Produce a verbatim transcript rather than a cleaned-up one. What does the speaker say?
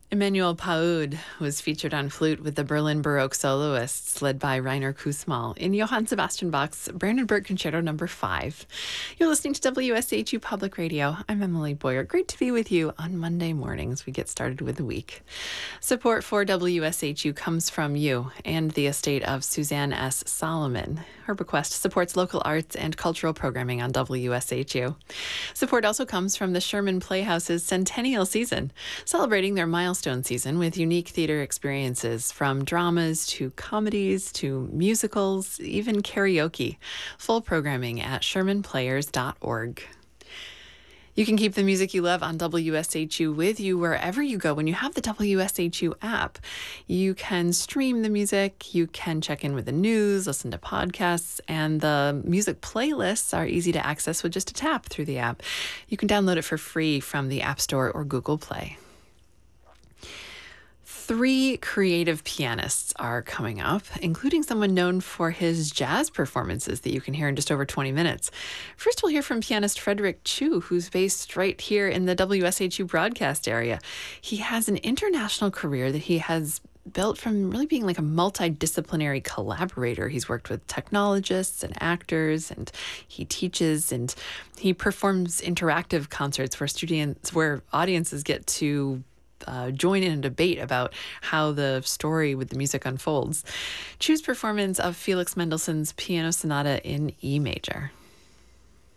Emmanuel Paud was featured on flute with the Berlin Baroque soloists led by Rainer Kussmaul in Johann Sebastian Bach's Brandenburg Concerto number five. You're listening to W S H U Public Radio. I'm Emily Boyer. Great to be with you on Monday mornings. We get started with the week. Support for W S H U comes from you and the estate of Suzanne S. Solomon. Her bequest supports local arts and cultural programming on W S H U. Support also comes from the Sherman Playhouse's centennial season, celebrating their milestone season with unique theater experiences from dramas to comedies to musicals, even karaoke. Full programming at sherman players dot org. You can keep the music you love on W S H U with you wherever you go when you have the W S H U app. You can stream the music, you can check in with the news, listen to podcasts, and the music playlists are easy to access with just a tap through the app. You can download it for free from the App Store or Google Play. Three creative pianists are coming up, including someone known for his jazz performances that you can hear in just over twenty minutes. First, we'll hear from pianist Frederick Chu, who's based right here in the W S H U broadcast area. He has an international career that he has built from really being like a multidisciplinary collaborator. He's worked with technologists and actors, and he teaches, and he performs interactive concerts where students, where audiences get to Uh, join in a debate about how the story with the music unfolds. Choose performance of Felix Mendelssohn's Piano Sonata in E major.